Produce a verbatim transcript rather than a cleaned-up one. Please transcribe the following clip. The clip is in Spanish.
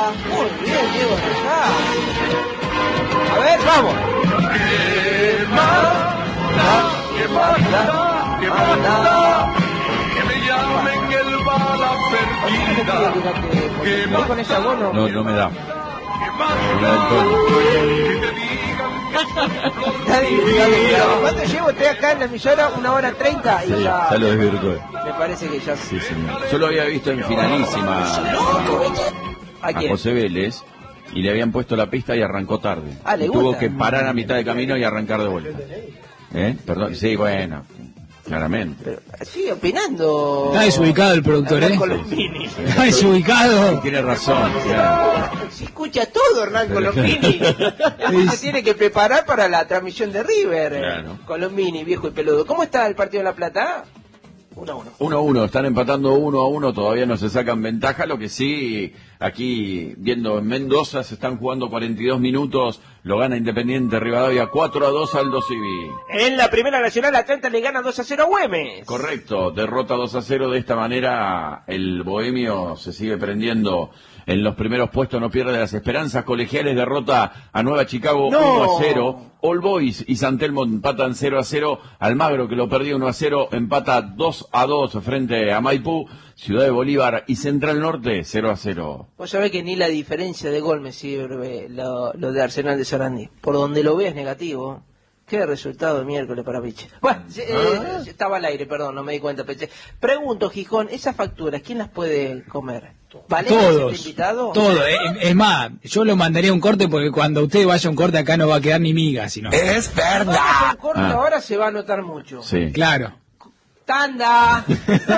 Muy bien, Diego Rosado. A ver, vamos. ¿Qué manda? ¿Qué manda? ¿Qué manda? Que me llamen el bala perdida. Que No con esa voz no. No, no me da. Que No me da el tono. que te digan Está divertido. ¿Cuánto llevo usted acá en la emisora? Una hora treinta y Sí, ya. ya lo desvirtué. Me parece que ya. Sí, señor. Yo lo había visto en finalísima ¿A a quién? José Vélez y le habían puesto la pista y arrancó tarde. Ah, ¿le Y tuvo gusta? que parar a mitad de camino y arrancar de vuelta. ¿Eh? Perdón, sí, bueno, claramente. Pero, sigue opinando. Está desubicado el productor, Hernán ¿eh? Colombini. Está desubicado. Tiene razón, claro. Se escucha todo, Hernán Colombini. Se tiene que preparar para la transmisión de River. Claro. Colombini, viejo y peludo. ¿Cómo está el partido de La Plata? uno a uno. uno a uno, están empatando uno a uno, todavía no se sacan ventaja, lo que sí, aquí viendo en Mendoza se están jugando cuarenta y dos minutos, lo gana Independiente Rivadavia cuatro a dos Aldo Civi. En la Primera Nacional, Atlanta le gana dos a cero a Güemes. Correcto, derrota dos a cero, de esta manera el bohemio se sigue prendiendo en los primeros puestos, no pierde las esperanzas. Colegiales derrota a Nueva Chicago No. uno a cero. All Boys y San Telmo empatan cero a cero. Almagro, que lo perdió uno a cero, empata dos a dos frente a Maipú. Ciudad de Bolívar y Central Norte cero a cero. Vos sabés que ni la diferencia de gol me sirve lo, lo de Arsenal de Sarandí. Por donde lo veas negativo. Qué resultado de miércoles para Piche. Bueno, eh, Ah. estaba al aire, perdón, no me di cuenta, Piche. Pregunto, Gijón, esas facturas, ¿quién las puede comer? ¿Valencia es el Todos, invitado? todo. Es, es más, yo lo mandaría a un corte porque cuando usted vaya a un corte acá no va a quedar ni miga, sino. Es Vamos a un corte, Ah. ahora se va a notar mucho. Sí. Claro. ¡Tanda!